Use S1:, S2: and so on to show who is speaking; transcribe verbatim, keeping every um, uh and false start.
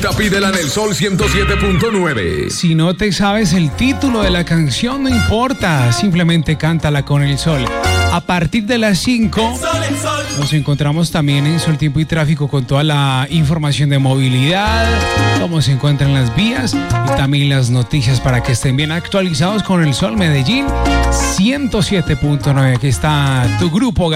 S1: favorita, pídela en el Sol ciento siete punto nueve.
S2: Si no te sabes el título de la canción, no importa, simplemente cántala con el Sol. A partir de las cinco nos encontramos también en Sol, Tiempo y Tráfico con toda la información de movilidad, cómo se encuentran las vías y también las noticias para que estén bien actualizados con el Sol Medellín ciento siete punto nueve. Aquí está tu grupo